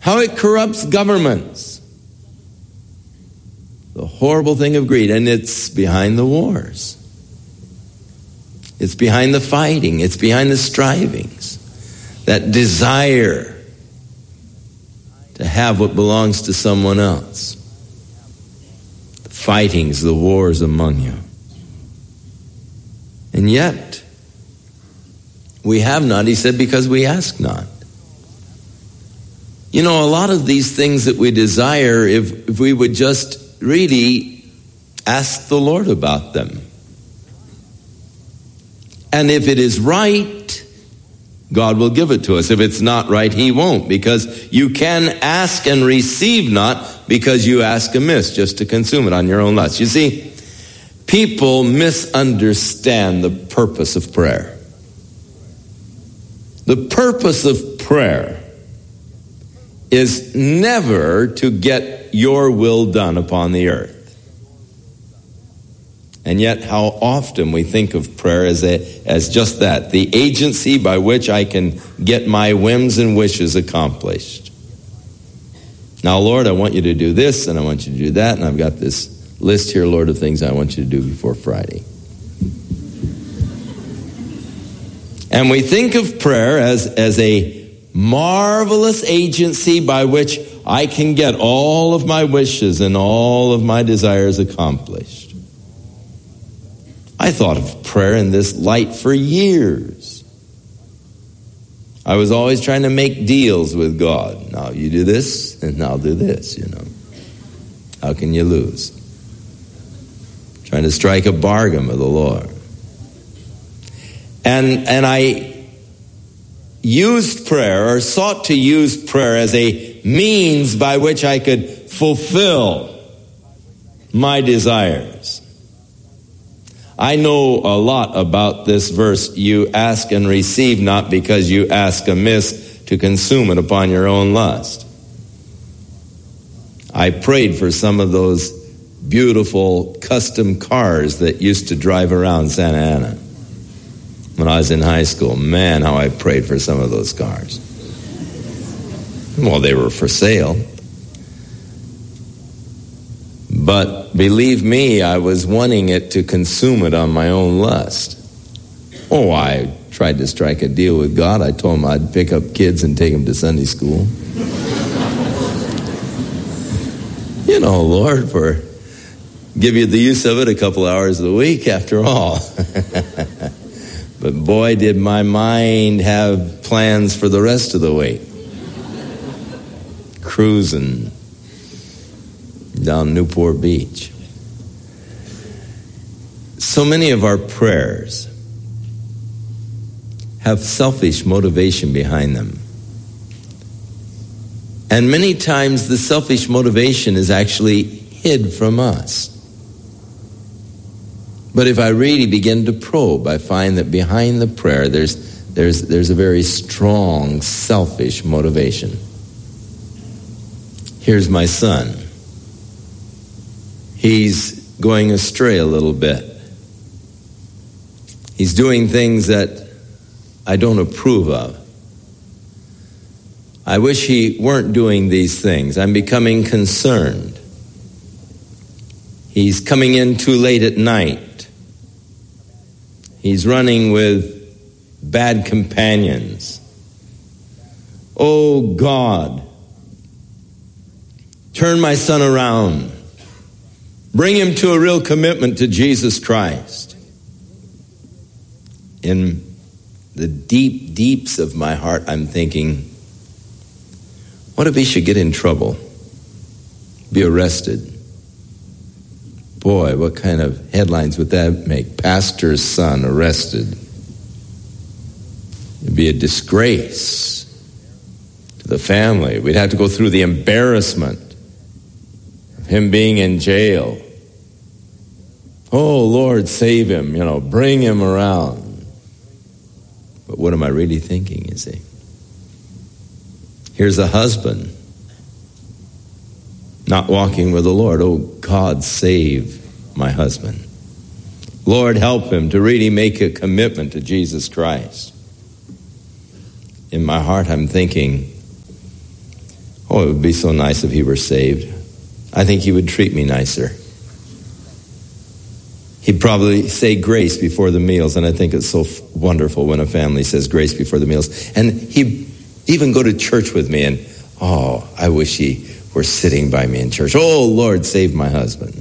how it corrupts governments. The horrible thing of greed, and it's behind the wars. It's behind the fighting. It's behind the strivings. That desire to have what belongs to someone else. The fightings, the wars among you. And yet, we have not, he said, because we ask not. You know, a lot of these things that we desire, if we would just really ask the Lord about them. And if it is right, God will give it to us. If it's not right, he won't, because you can ask and receive not because you ask amiss, just to consume it on your own lust. You see, people misunderstand the purpose of prayer. The purpose of prayer is never to get your will done upon the earth. And yet how often we think of prayer as just that, the agency by which I can get my whims and wishes accomplished. Now, Lord, I want you to do this, and I want you to do that, and I've got this list here, Lord, of things I want you to do before Friday. And we think of prayer as a marvelous agency by which I can get all of my wishes and all of my desires accomplished. I thought of prayer in this light for years. I was always trying to make deals with God. Now you do this, and I'll do this, you know. How can you lose? Trying to strike a bargain with the Lord. And I used prayer, or sought to use prayer as a means by which I could fulfill my desires. I know a lot about this verse, you ask and receive not because you ask amiss to consume it upon your own lust. I prayed for some of those beautiful custom cars that used to drive around Santa Ana when I was in high school. Man, how I prayed for some of those cars. Well, they were for sale. But believe me, I was wanting it to consume it on my own lust. Oh, I tried to strike a deal with God. I told him I'd pick up kids and take them to Sunday school. You know, Lord, give you the use of it a couple hours a week after all. But boy, did my mind have plans for the rest of the week. Cruising down Newport Beach. So many of our prayers have selfish motivation behind them. And many times the selfish motivation is actually hid from us. But if I really begin to probe, I find that behind the prayer there's a very strong selfish motivation. Here's my son. He's going astray a little bit. He's doing things that I don't approve of. I wish he weren't doing these things. I'm becoming concerned. He's coming in too late at night. He's running with bad companions. Oh God, turn my son around. Bring him to a real commitment to Jesus Christ. In the deep deeps of my heart, I'm thinking, what if he should get in trouble? Be arrested? Boy, what kind of headlines would that make? Pastor's son arrested. It'd be a disgrace to the family. We'd have to go through the embarrassment of him being in jail. Oh, Lord, save him, bring him around. But what am I really thinking, you see? Here's a husband not walking with the Lord. Oh, God, save my husband. Lord, help him to really make a commitment to Jesus Christ. In my heart, I'm thinking, Oh, it would be so nice if he were saved. I think he would treat me nicer. He'd probably say grace before the meals, and I think it's so wonderful when a family says grace before the meals. And he'd even go to church with me, and oh, I wish he were sitting by me in church. Oh, Lord, save my husband.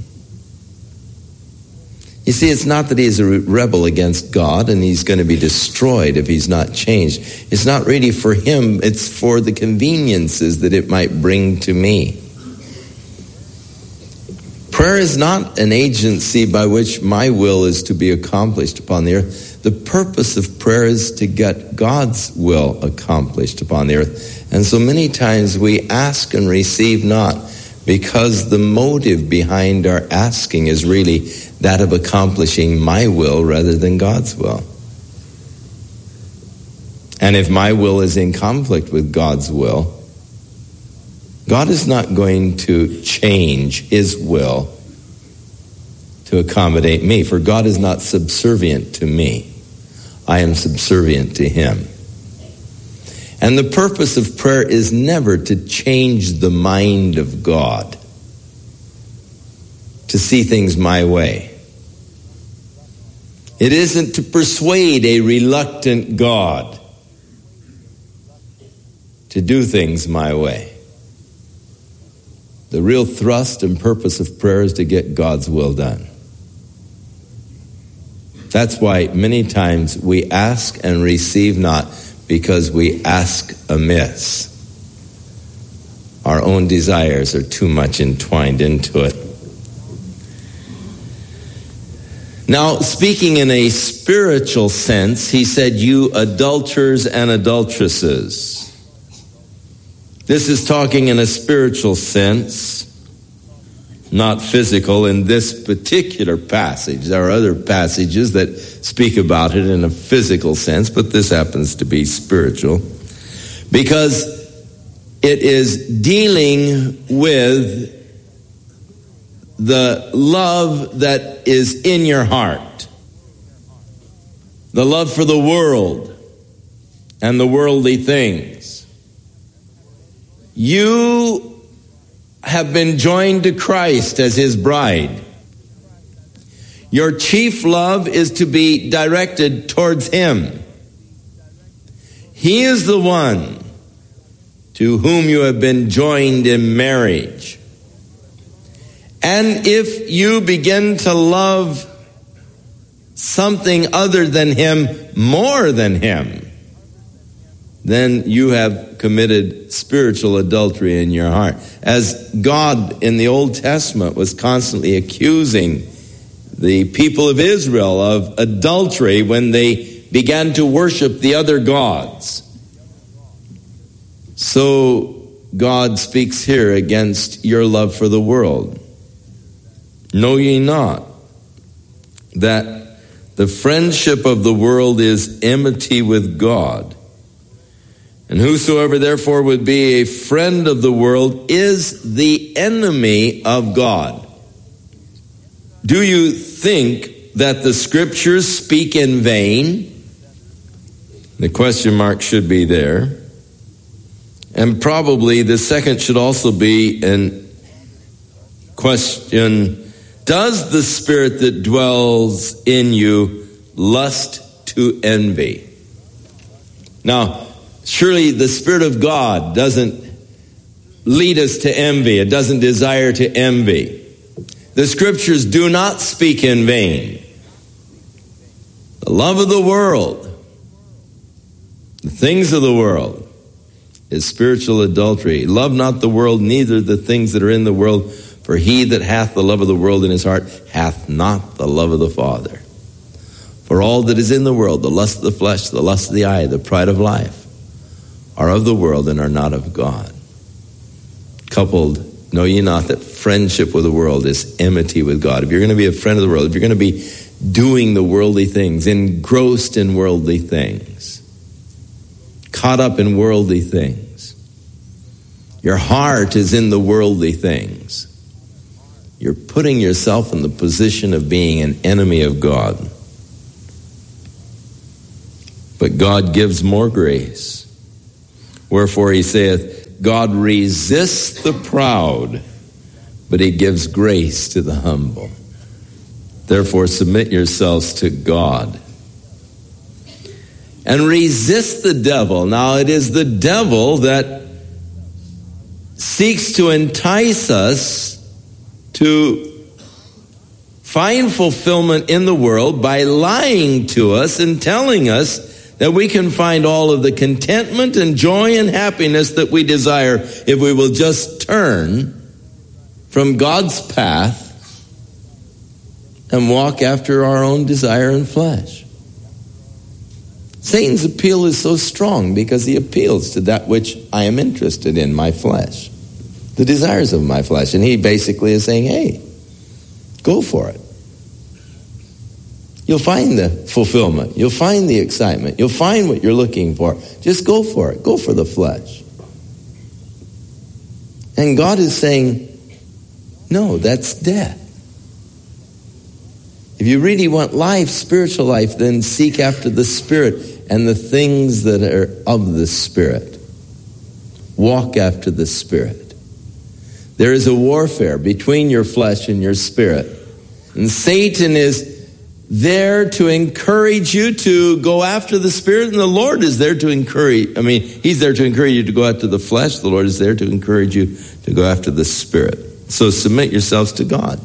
You see, it's not that he's a rebel against God and he's going to be destroyed if he's not changed. It's not really for him. It's for the conveniences that it might bring to me. Prayer is not an agency by which my will is to be accomplished upon the earth. The purpose of prayer is to get God's will accomplished upon the earth. And so many times we ask and receive not, because the motive behind our asking is really that of accomplishing my will rather than God's will. And if my will is in conflict with God's will, God is not going to change his will to accommodate me, for God is not subservient to me. I am subservient to him. And the purpose of prayer is never to change the mind of God, to see things my way. It isn't to persuade a reluctant God to do things my way. The real thrust and purpose of prayer is to get God's will done. That's why many times we ask and receive not, because we ask amiss. Our own desires are too much entwined into it. Now, speaking in a spiritual sense, he said, you adulterers and adulteresses. This is talking in a spiritual sense, not physical in this particular passage. There are other passages that speak about it in a physical sense, but this happens to be spiritual, because it is dealing with the love that is in your heart, the love for the world and the worldly things. You have been joined to Christ as his bride. Your chief love is to be directed towards him. He is the one to whom you have been joined in marriage. And if you begin to love something other than him more than him, then you have committed spiritual adultery in your heart. As God in the Old Testament was constantly accusing the people of Israel of adultery when they began to worship the other gods. So God speaks here against your love for the world. Know ye not that the friendship of the world is enmity with God? And whosoever therefore would be a friend of the world is the enemy of God. Do you think that the scriptures speak in vain? The question mark should be there. And probably the second should also be in question, does the spirit that dwells in you lust to envy? Now, surely the Spirit of God doesn't lead us to envy. It doesn't desire to envy. The scriptures do not speak in vain. The love of the world, the things of the world, is spiritual adultery. Love not the world, neither the things that are in the world. For he that hath the love of the world in his heart hath not the love of the Father. For all that is in the world, the lust of the flesh, the lust of the eye, the pride of life, are of the world and are not of God. Coupled, know ye not that friendship with the world is enmity with God? If you're going to be a friend of the world, if you're going to be doing the worldly things, engrossed in worldly things, caught up in worldly things, your heart is in the worldly things, you're putting yourself in the position of being an enemy of God. But God gives more grace. Wherefore he saith, God resists the proud, but he gives grace to the humble. Therefore, submit yourselves to God. And resist the devil. Now, it is the devil that seeks to entice us to find fulfillment in the world by lying to us and telling us that we can find all of the contentment and joy and happiness that we desire if we will just turn from God's path and walk after our own desire and flesh. Satan's appeal is so strong because he appeals to that which I am interested in, my flesh, the desires of my flesh. And he basically is saying, hey, go for it. You'll find the fulfillment. You'll find the excitement. You'll find what you're looking for. Just go for it. Go for the flesh. And God is saying, no, that's death. If you really want life, spiritual life, then seek after the Spirit and the things that are of the Spirit. Walk after the Spirit. There is a warfare between your flesh and your spirit. And Satan is there to encourage you to go after the Spirit, and the Lord is there to encourage. He's there to encourage you to go after the flesh. The Lord is there to encourage you to go after the Spirit. So submit yourselves to God.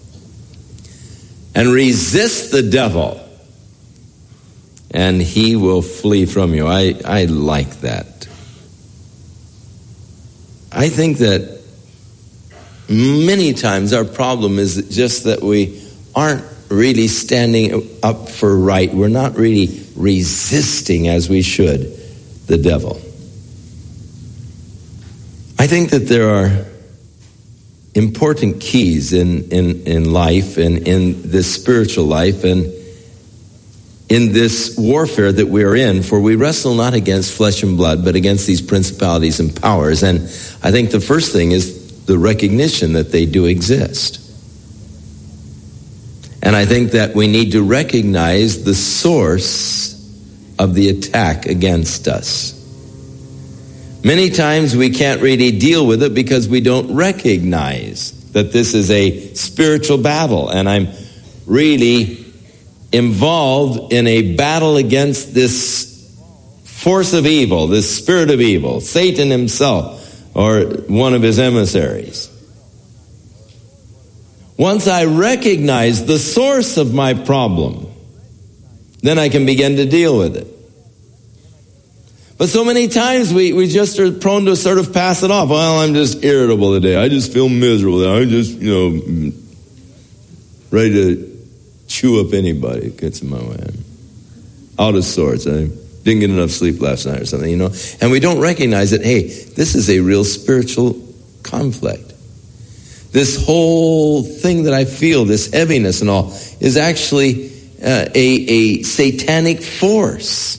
And resist the devil, and he will flee from you. I like that. I think that many times our problem is just that we aren't really standing up for right. We're not really resisting as we should the devil. I think that there are important keys in life and in this spiritual life and in this warfare that we are in, for we wrestle not against flesh and blood, but against these principalities and powers. And I think the first thing is the recognition that they do exist. And I think that we need to recognize the source of the attack against us. Many times we can't really deal with it because we don't recognize that this is a spiritual battle, and I'm really involved in a battle against this force of evil, this spirit of evil, Satan himself, or one of his emissaries. Once I recognize the source of my problem, then I can begin to deal with it. But so many times we just are prone to sort of pass it off. Well, I'm just irritable today. I just feel miserable. I'm just, ready to chew up anybody that gets in my way. I'm out of sorts. I didn't get enough sleep last night or something, And we don't recognize that, hey, this is a real spiritual conflict. This whole thing that I feel, this heaviness and all, is actually a satanic force.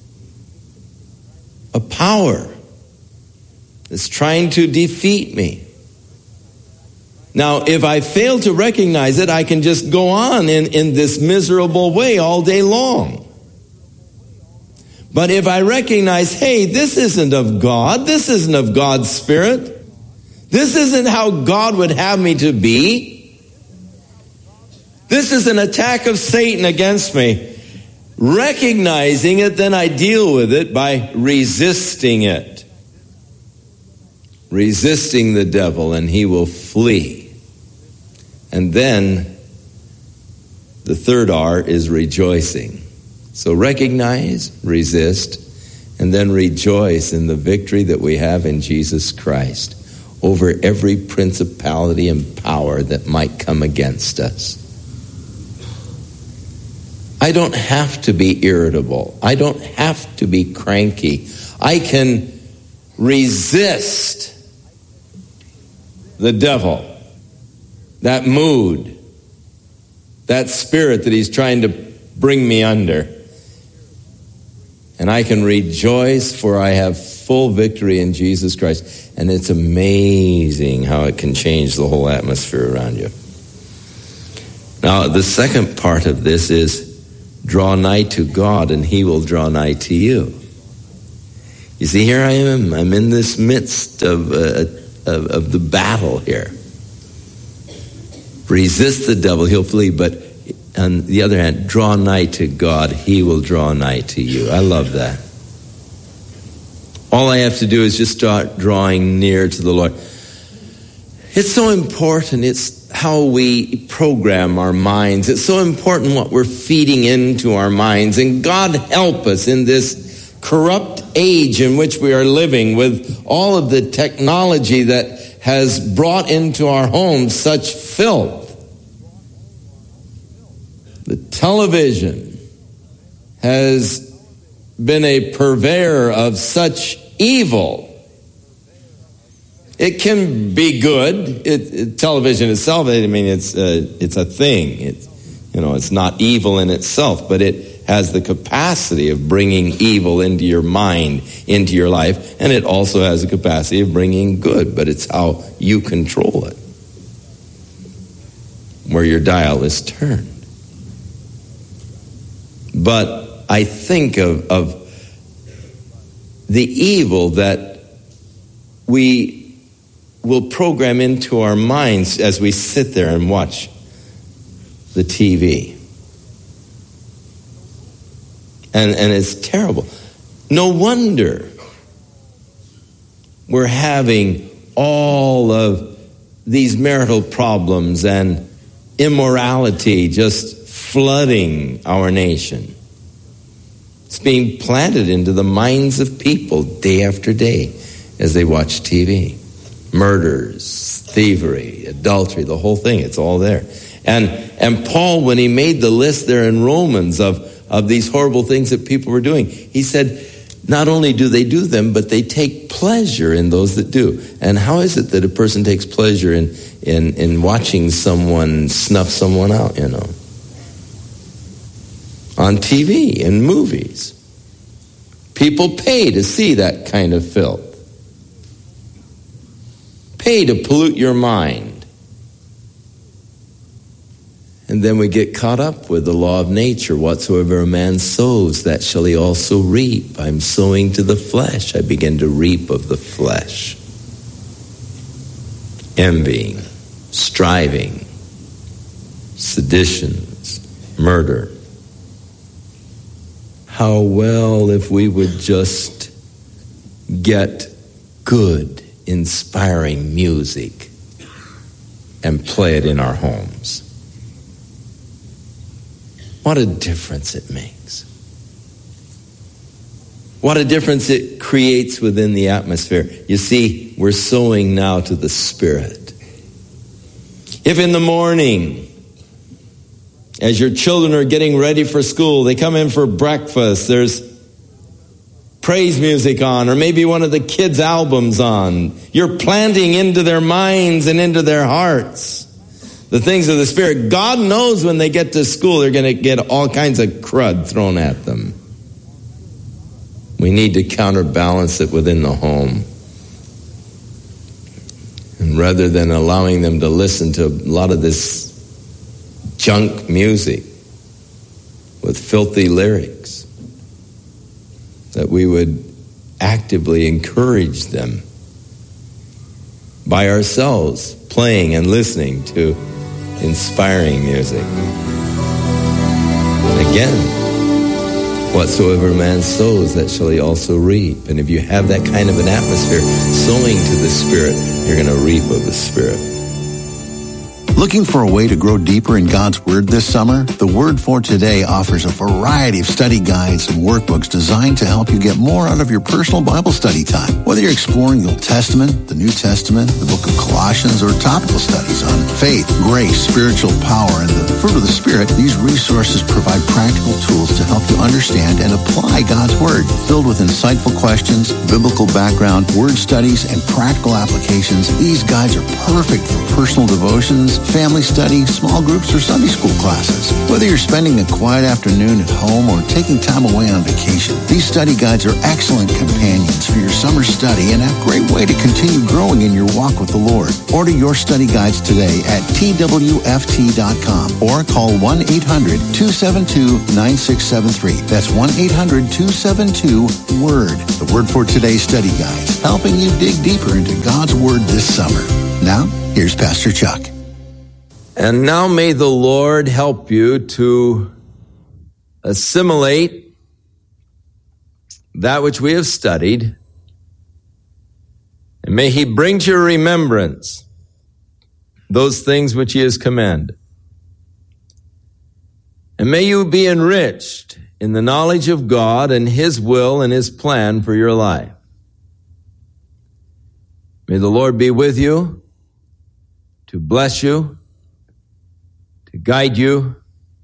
A power that's trying to defeat me. Now, if I fail to recognize it, I can just go on in this miserable way all day long. But if I recognize, hey, this isn't of God, this isn't of God's Spirit, this isn't how God would have me to be, this is an attack of Satan against me. Recognizing it, then I deal with it by resisting it. Resisting the devil, and he will flee. And then the third R is rejoicing. So recognize, resist, and then rejoice in the victory that we have in Jesus Christ over every principality and power that might come against us. I don't have to be irritable. I don't have to be cranky. I can resist the devil, that mood, that spirit that he's trying to bring me under. And I can rejoice, for I have full victory in Jesus Christ. And it's amazing how it can change the whole atmosphere around you. Now, the second part of this is draw nigh to God, and he will draw nigh to you. You see, here I am. I'm in this midst of the battle here. Resist the devil, he'll flee. But on the other hand, draw nigh to God, he will draw nigh to you. I love that. All I have to do is just start drawing near to the Lord. It's so important. It's how we program our minds. It's so important what we're feeding into our minds. And God help us in this corrupt age in which we are living, with all of the technology that has brought into our homes such filth. The television has been a purveyor of such evil. It can be good. Television itself, I mean, it's a thing. It's not evil in itself, but it has the capacity of bringing evil into your mind, into your life, and it also has the capacity of bringing good, but it's how you control it, where your dial is turned. But I think of the evil that we will program into our minds as we sit there and watch the TV. And it's terrible. No wonder we're having all of these marital problems and immorality just flooding our nation. It's being planted into the minds of people day after day as they watch TV. Murders, thievery, adultery, the whole thing, it's all there. And Paul, when he made the list there in Romans of these horrible things that people were doing, he said, not only do they do them, but they take pleasure in those that do. And how is it that a person takes pleasure in watching someone snuff someone out, on TV and movies? People pay to see that kind of filth. Pay to pollute your mind. And then we get caught up with the law of nature. Whatsoever a man sows, that shall he also reap. I'm sowing to the flesh. I begin to reap of the flesh. Envying, striving, seditions, murder. How well if we would just get good, inspiring music and play it in our homes. What a difference it makes. What a difference it creates within the atmosphere. You see, we're sowing now to the Spirit. If in the morning, as your children are getting ready for school, they come in for breakfast, there's praise music on, or maybe one of the kids' albums on, you're planting into their minds and into their hearts the things of the Spirit. God knows when they get to school, they're going to get all kinds of crud thrown at them. We need to counterbalance it within the home. And rather than allowing them to listen to a lot of this junk music with filthy lyrics, that we would actively encourage them by ourselves playing and listening to inspiring music. Again, whatsoever a man sows, that shall he also reap. And if you have that kind of an atmosphere, sowing to the Spirit, you're going to reap of the Spirit. Looking for a way to grow deeper in God's Word this summer? The Word for Today offers a variety of study guides and workbooks designed to help you get more out of your personal Bible study time. Whether you're exploring the Old Testament, the New Testament, the book of Colossians, or topical studies on faith, grace, spiritual power, and the fruit of the Spirit, these resources provide practical tools to help you understand and apply God's Word. Filled with insightful questions, biblical background, word studies, and practical applications, these guides are perfect for personal devotions, family study, small groups, or Sunday school classes. Whether you're spending a quiet afternoon at home or taking time away on vacation, these study guides are excellent companions for your summer study and a great way to continue growing in your walk with the Lord. Order your study guides today at twft.com or call 1-800-272-9673. That's 1-800-272-WORD. The Word for Today study guides, helping you dig deeper into God's Word this summer. Now, here's Pastor Chuck. And now may the Lord help you to assimilate that which we have studied, and may He bring to your remembrance those things which He has commanded. And may you be enriched in the knowledge of God and His will and His plan for your life. May the Lord be with you, to bless you, to guide you,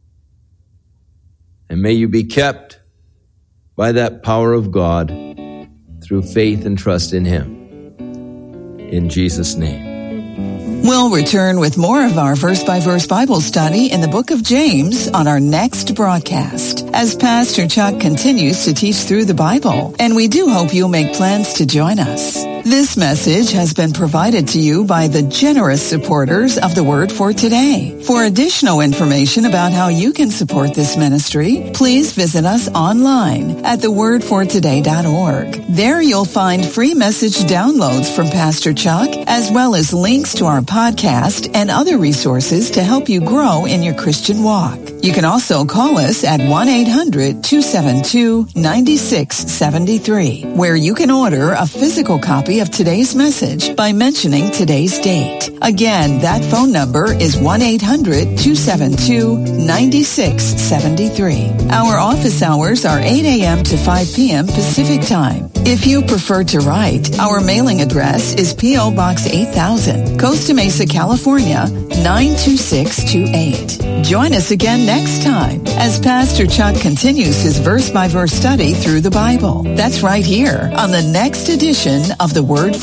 and may you be kept by that power of God through faith and trust in Him. In Jesus' name. We'll return with more of our verse-by-verse Bible study in the book of James on our next broadcast, as Pastor Chuck continues to teach through the Bible, and we do hope you'll make plans to join us. This message has been provided to you by the generous supporters of the Word for Today. For additional information about how you can support this ministry, please visit us online at thewordfortoday.org. There you'll find free message downloads from Pastor Chuck, as well as links to our podcast and other resources to help you grow in your Christian walk. You can also call us at 1-800-272-9673, where you can order a physical copy of today's message by mentioning today's date. Again, that phone number is 1-800-272-9673. Our office hours are 8 a.m. to 5 p.m. Pacific Time. If you prefer to write, our mailing address is P.O. Box 8000, Costa Mesa, California, 92628. Join us again next time as Pastor Chuck continues his verse-by-verse study through the Bible. That's right here on the next edition of the Word